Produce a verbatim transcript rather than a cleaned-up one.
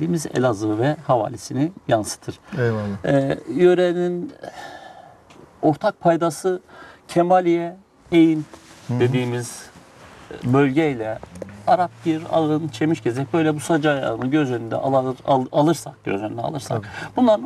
dediğimiz Elazığ ve havalisini yansıtır. Eyvallah. Ee, yörenin ortak paydası Kemaliye, Eğin dediğimiz bölgeyle Arap Gir, Ağın, Çemişgezek böyle bu sac ayağını göz önünde alır, al, alırsak, göz önüne alırsak bunların